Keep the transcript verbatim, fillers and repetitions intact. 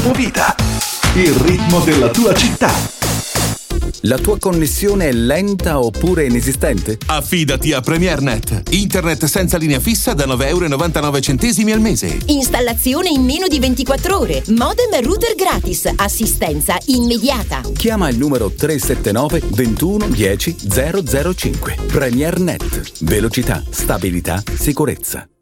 tua vita, il ritmo della tua città. La tua connessione è lenta oppure inesistente? Affidati a PremierNet. Internet senza linea fissa da nove virgola novantanove euro al mese. Installazione in meno di ventiquattro ore. Modem e router gratis. Assistenza immediata. Chiama il numero tre sette nove ventuno dieci zero zero cinque. PremierNet. Velocità, stabilità, sicurezza.